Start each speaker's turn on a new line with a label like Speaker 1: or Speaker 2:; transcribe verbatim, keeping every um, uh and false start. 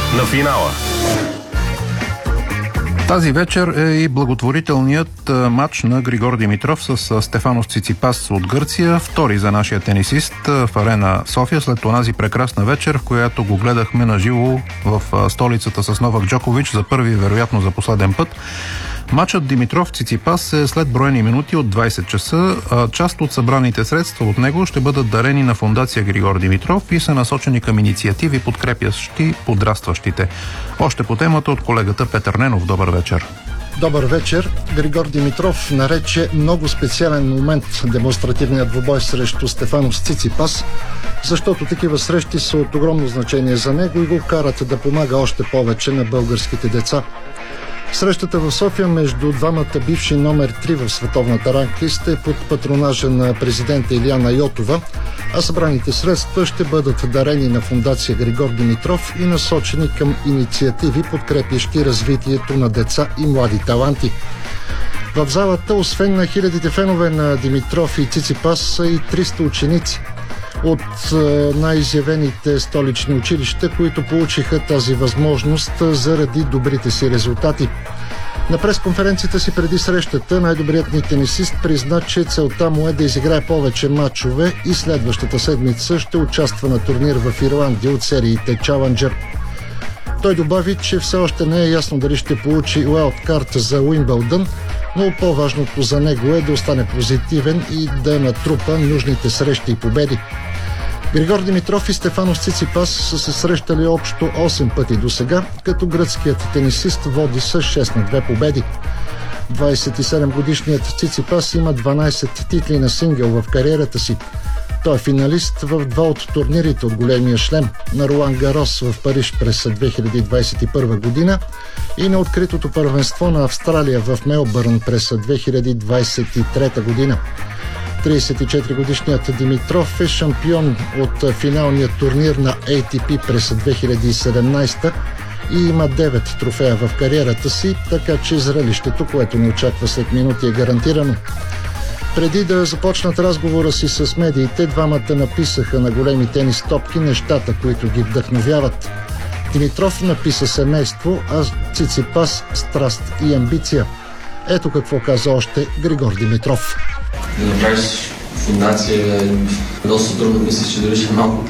Speaker 1: на финала.
Speaker 2: Тази вечер е и благотворителният матч на Григор Димитров с Стефанос Циципас от Гърция, втори за нашия тенисист в Арена София, след онази прекрасна вечер, в която го гледахме на живо в столицата с Новак Джокович за първи, вероятно за последен път. Матчът Димитров-Циципас е след броени минути от двайсет часа. Част от събраните средства от него ще бъдат дарени на фондация Григор Димитров и са насочени към инициативи, подкрепящи подрастващите. Още по темата от колегата Петър Ненов. Добър вечер.
Speaker 3: Добър вечер. Григор Димитров нарече много специален момент демонстративният двубой срещу Стефанос Циципас, защото такива срещи са от огромно значение за него и го карат да помага още повече на българските деца. Срещата в София между двамата бивши номер три в световната ранглиста е под патронажа на президента Илияна Йотова, а събраните средства ще бъдат дарени на фондация Григор Димитров и насочени към инициативи, подкрепящи развитието на деца и млади таланти. В залата, освен на хилядите фенове на Димитров и Циципас, са и триста ученици от най-изявените столични училища, които получиха тази възможност заради добрите си резултати. На пресконференцията си преди срещата най-добрият ни тенисист призна, че целта му е да изиграе повече мачове и следващата седмица ще участва на турнир в Ирландия от сериите Challenger. Той добави, че все още не е ясно дали ще получи уайлдкарт за Уимбълдън, но по-важното за него е да остане позитивен и да натрупа нужните срещи и победи. Григор Димитров и Стефанос Циципас са се срещали общо осем пъти досега, като гръцкият тенисист води с шест на две победи. двайсет и седем годишният Циципас има дванайсет титли на сингъл в кариерата си. Той е финалист в два от турнирите от големия шлем на Ролан Гарос в Париж през две хиляди двайсет и първа година и на откритото първенство на Австралия в Мелбърн през две хиляди двайсет и трета година. трийсет и четири годишният Димитров е шампион от финалния турнир на Ей Ти Пи през две хиляди и седемнайсета и има девет трофея в кариерата си, така че зрелището, което ни очаква след минути, е гарантирано. Преди да започнат разговора си с медиите, двамата написаха на големи тенис топки нещата, които ги вдъхновяват. Димитров написа семейство, а Циципас страст и амбиция. Ето какво каза още Григор Димитров.
Speaker 4: Да направиш фундация е доста трудно, мисля, че дори ще е малко